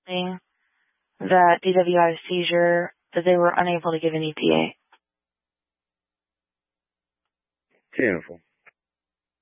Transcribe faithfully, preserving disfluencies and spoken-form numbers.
requesting that D W I seizure that they were unable to give an E T A. Beautiful.